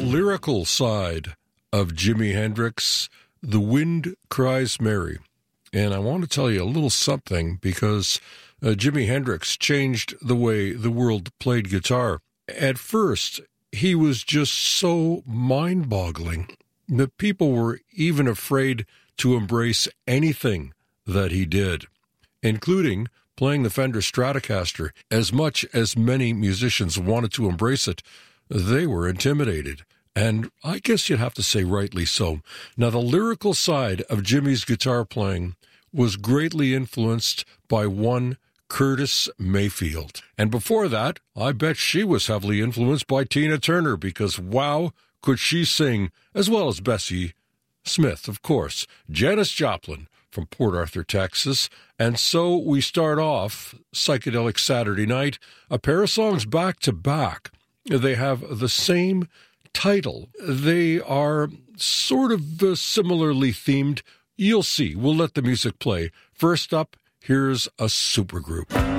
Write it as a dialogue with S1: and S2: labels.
S1: lyrical side of Jimi Hendrix, The Wind Cries Mary. And I want to tell you a little something because Jimi Hendrix changed the way the world played guitar. At first, he was just so mind-boggling that people were even afraid to embrace anything that he did, including playing the Fender Stratocaster. As much as many musicians wanted to embrace it, they were intimidated. And I guess you'd have to say rightly so. Now, the lyrical side of Jimi's guitar playing was greatly influenced by one Curtis Mayfield. And before that, I bet she was heavily influenced by Tina Turner because, wow, could she sing, as well as Bessie Smith, of course. Janis Joplin from Port Arthur, Texas. And so we start off Psychedelic Saturday Night, a pair of songs back to back. They have the same title. They are sort of similarly themed. You'll see. We'll let the music play. First up, here's a supergroup.